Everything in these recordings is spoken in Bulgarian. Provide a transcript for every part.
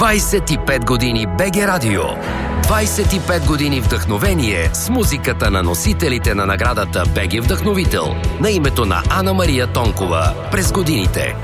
25 години БГ Радио. 25 години вдъхновение с музиката на носителите на наградата БГ Вдъхновител на името на Ана Мария Тонкова през годините.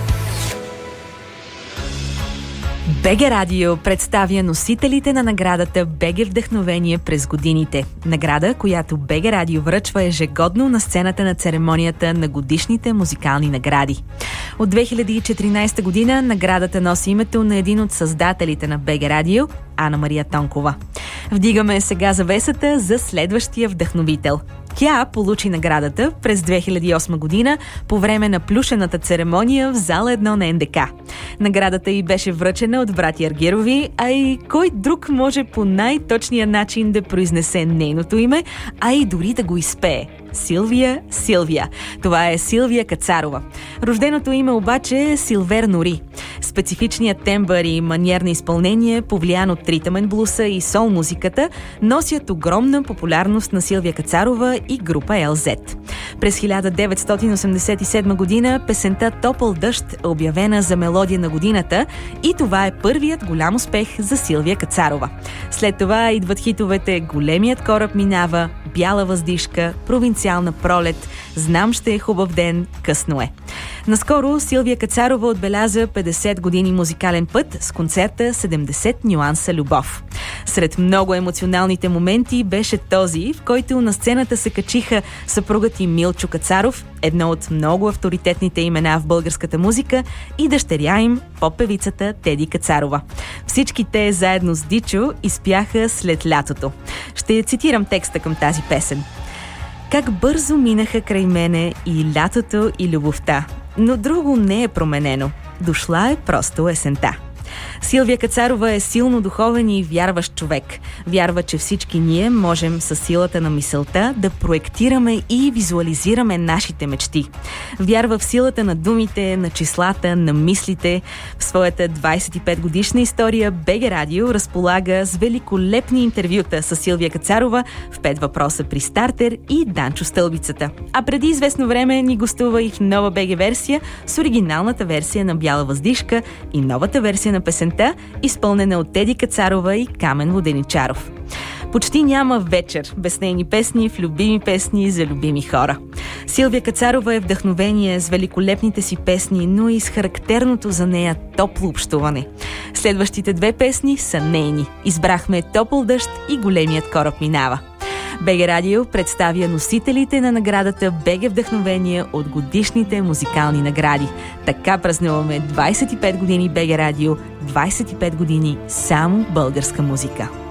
БГ Радио представя носителите на наградата БГ Вдъхновение през годините. Награда, която БГ Радио връчва ежегодно на сцената на церемонията на годишните музикални награди. От 2014 година наградата носи името на един от създателите на БГ Радио – Ана Мария Тонкова. Вдигаме сега завесата за следващия вдъхновител. Тя получи наградата през 2008 година по време на плюшената церемония в зала 1 на НДК. Наградата й беше връчена от братя Аргирови, а и кой друг може по най-точния начин да произнесе нейното име, а и дори да го изпее. Силвия. Това е Силвия Кацарова. Рожденото име обаче е Силвер Нори. Специфичният тембър и маниер на изпълнение, повлиян от ритъмен блуса и сол музиката, носят огромна популярност на Силвия Кацарова и група LZ. През 1987 година песента «Топъл дъжд» е обявена за мелодия на годината и това е първият голям успех за Силвия Кацарова. След това идват хитовете «Големият кораб минава», «Бяла въздишка», «Провинциална пролет», «Знам ще е хубав ден», «Късно е». Наскоро Силвия Кацарова отбеляза 50 години музикален път с концерта 70 нюанса любов. Сред много емоционалните моменти беше този, в който на сцената се качиха съпругът и Милчо Кацаров, едно от много авторитетните имена в българската музика, и дъщеря им, поп-певицата Теди Кацарова. Всички те заедно с Дичо изпяха «След лятото». Ще цитирам текста към тази песен. Как бързо минаха край мене и лятото, и любовта, но друго не е променено. Дошла е просто есента. Силвия Кацарова е силно духовен и вярващ човек. Вярва, че всички ние можем със силата на мисълта да проектираме и визуализираме нашите мечти. Вярва в силата на думите, на числата, на мислите. В своята 25-годишна история БГ Радио разполага с великолепни интервюта с Силвия Кацарова в 5 въпроса при Стартер и Данчо Стълбицата. А преди известно време ни гостува и в нова БГ версия с оригиналната версия на «Бяла въздишка» и новата версия на песента, изпълнена от Теди Кацарова и Камен Воденичаров. Почти няма вечер без нейни песни в любими песни за любими хора. Силвия Кацарова е вдъхновение с великолепните си песни, но и с характерното за нея топло общуване. Следващите 2 песни са нейни. Избрахме «Топъл дъжд» и «Големият кораб минава». БГ Радио представя носителите на наградата БГ Вдъхновение от годишните музикални награди. Така празнуваме 25 години БГ Радио, 25 години само българска музика.